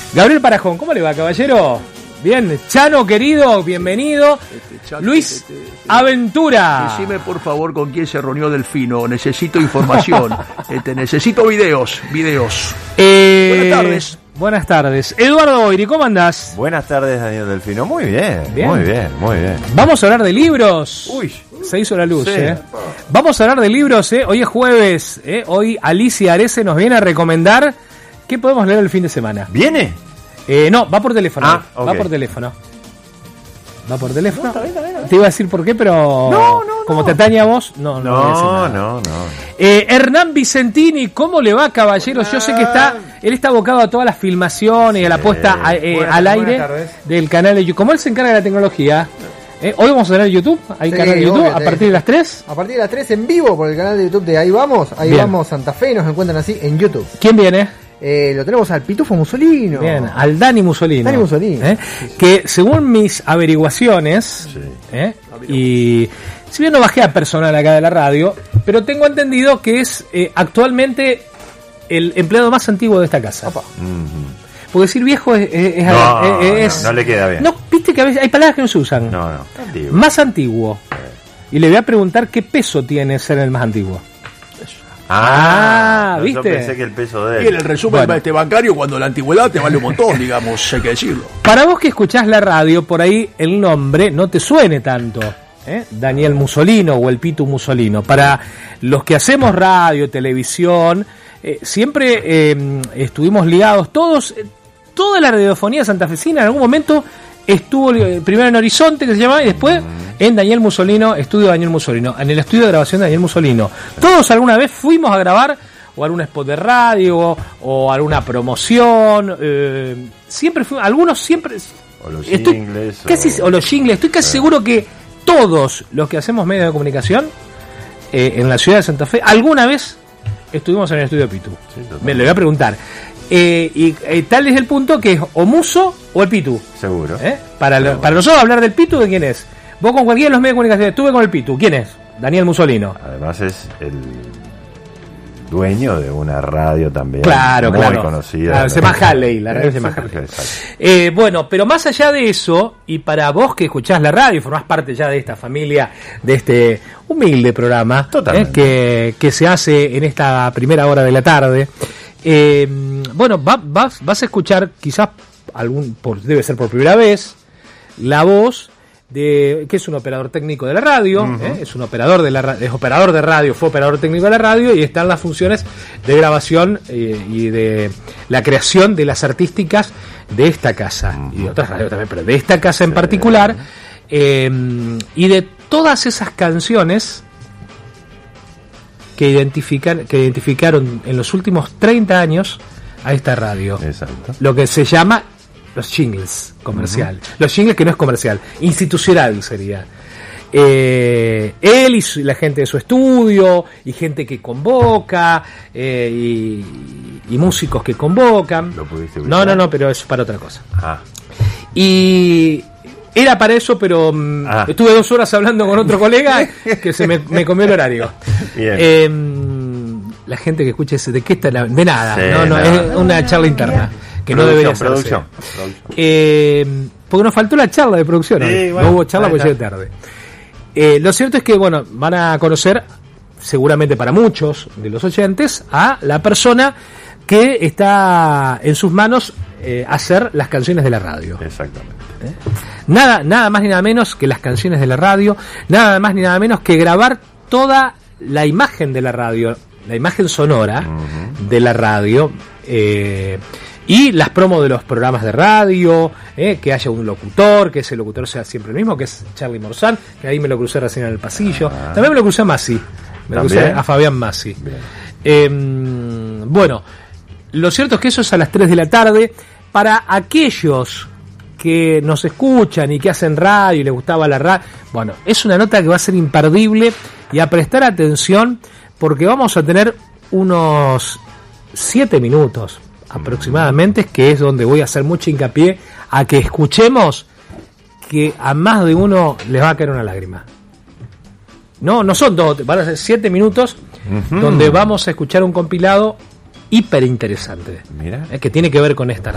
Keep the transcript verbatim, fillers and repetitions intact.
Gabriel Parajón, ¿cómo le va, caballero? Bien, Chano querido, bienvenido. Este, Chato, Luis este, este, Aventura. Decime por favor con quién se reunió Delfino. Necesito información. este, necesito videos, videos. Eh, Buenas tardes. Buenas tardes. Eduardo Oiri, ¿cómo andás? Buenas tardes, Daniel Delfino. Muy bien, Bien. muy bien, muy bien. Vamos a hablar de libros. Uy, Se hizo la luz, sí. ¿eh? Vamos a hablar de libros, ¿eh? Hoy es jueves, ¿eh? Hoy Alicia Arese nos viene a recomendar qué podemos leer el fin de semana. ¿Viene? Eh, no, va por teléfono. Ah, Va ok. por teléfono. Va por teléfono. No, está bien, está bien, está bien. Te iba a decir por qué, pero No, no, como no. te atañe a vos, no, no, voy a decir No, nada. no, no. Eh, Hernán Vicentini, ¿cómo le va, caballeros? Yo sé que está, él está abocado a todas las filmaciones y a la Sí. puesta a- eh, Buenas- al buenas aire tardes. del canal de YouTube. Como él se encarga de la tecnología, eh, hoy vamos a tener YouTube, hay Sí, canal de YouTube obvio, a sí. partir de las tres. A partir de las tres en vivo por el canal de YouTube de Ahí Vamos, Ahí Bien. Vamos Santa Fe, nos encuentran así en YouTube. ¿Quién viene? Eh, lo tenemos al Pitufo Mussolino. Bien, al Dani Mussolino. Dani Mussolino. ¿Eh? Que según mis averiguaciones, Sí. ¿eh? y si bien no bajé a personal acá de la radio, pero tengo entendido que es eh, actualmente el empleado más antiguo de esta casa. Opa. Mhm. Porque decir viejo es... es- es- No, es- no, no le queda bien. No, viste que a veces hay palabras que no se usan. No, no. Antiguo. Más antiguo. Y le voy a preguntar qué peso tiene ser el más antiguo. Ah, no, ¿viste? Yo pensé que el peso de Y en él. el resumen Bueno. este bancario, cuando la antigüedad te vale un montón, digamos, hay que decirlo. Para vos que escuchás la radio, por ahí el nombre no te suene tanto. ¿eh? Daniel Mussolino o el Pitu Mussolino. Para los que hacemos radio, televisión, eh, siempre eh, estuvimos ligados todos, eh, toda la radiofonía santafesina en algún momento estuvo eh, primero en Horizonte, que se llamaba, y después en Daniel Mussolino, estudio Daniel Mussolino, en el estudio de grabación de Daniel Mussolino. Todos alguna vez fuimos a grabar o algún spot de radio o alguna promoción, eh, siempre fuimos, algunos siempre... O los Estoy jingles. casi, o los jingles, estoy casi seguro que todos los que hacemos medios de comunicación eh, en la ciudad de Santa Fe, alguna vez estuvimos en el estudio Pitu. Sí, totalmente. Me lo voy a preguntar. Eh, y eh, tal es el punto que es o Muso o el Pitu. Seguro. ¿eh? Para, lo- para nosotros hablar del Pitu, ¿de quién es? Vos con cualquiera de los medios de comunicación, estuve con el Pitu. ¿Quién es? Daniel Mussolino. Además es el dueño de una radio también. Claro, muy claro. conocida. Claro, se llama Halley, la radio Eh, se llama sí, Halley. exacto. Eh, bueno, pero más allá de eso, y para vos que escuchás la radio y formás parte ya de esta familia, de este humilde programa Totalmente. eh, que, que se hace en esta primera hora de la tarde, eh, bueno, va- vas, vas a escuchar quizás, algún por, debe ser por primera vez, la voz de que es un operador técnico de la radio, ¿eh? es un operador de la ra- es operador de radio, fue operador técnico de la radio y está en las funciones de grabación eh, y de la creación de las artísticas de esta casa y de otras radios también, pero de esta casa en particular, eh, y de todas esas canciones que identifican que identificaron en los últimos treinta años a esta radio, Exacto. lo que se llama los jingles comercial, los jingles que no es comercial, institucional sería. Eh, él y su- la gente de su estudio y gente que convoca eh, y, y músicos que convocan. ¿Lo pudiste No, ubicar? no, no, pero eso es para otra cosa. Ah, Y era para eso, pero mm, Ah. estuve dos horas hablando con otro colega que se me, me comió el horario. Bien. Eh, la gente que escucha ese, ¿de qué está la- De nada, Sí, no, no, no. es una charla interna que no producción, debería hacerse. producción, producción. Eh, porque nos faltó la charla de producción. Sí, hoy. bueno, no hubo charla ahí porque está. llegué tarde. Eh, lo cierto es que, bueno, van a conocer, seguramente para muchos de los oyentes, a la persona que está en sus manos eh, hacer las canciones de la radio. Exactamente. Nada, nada más ni nada menos que las canciones de la radio, nada más ni nada menos que grabar toda la imagen de la radio, la imagen sonora Ujú. de la radio, eh, y las promos de los programas de radio, eh, que haya un locutor, que ese locutor sea siempre el mismo, que es Charlie Morzán, que ahí me lo crucé recién en el pasillo. Ah. También me lo crucé a Masi, me lo crucé ¿También? a Fabián Masi. Bien. Eh, bueno, lo cierto es que eso es a las tres de la tarde. Para aquellos que nos escuchan y que hacen radio y les gustaba la radio, bueno, es una nota que va a ser imperdible y a prestar atención porque vamos a tener unos siete minutos aproximadamente, que es donde voy a hacer mucho hincapié a que escuchemos, que a más de uno les va a caer una lágrima. No, no son dos, van a ser siete minutos Ujú. donde vamos a escuchar un compilado hiper interesante, Mira. eh, que tiene que ver con esta